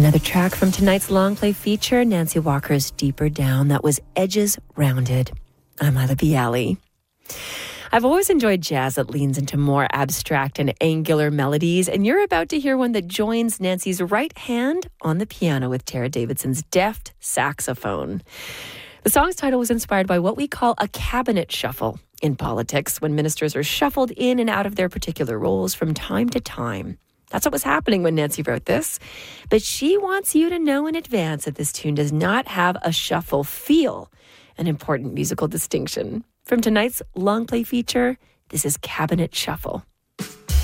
Another track from tonight's long play feature, Nancy Walker's Deeper Down. That was Edges Rounded. I'm Lila Bialy. I've always enjoyed jazz that leans into more abstract and angular melodies, and you're about to hear one that joins Nancy's right hand on the piano with Tara Davidson's deft saxophone. The song's title was inspired by what we call a cabinet shuffle in politics, when ministers are shuffled in and out of their particular roles from time to time. That's what was happening when Nancy wrote this. But she wants you to know in advance that this tune does not have a shuffle feel, an important musical distinction. From tonight's long play feature, this is Cabinet Shuffle.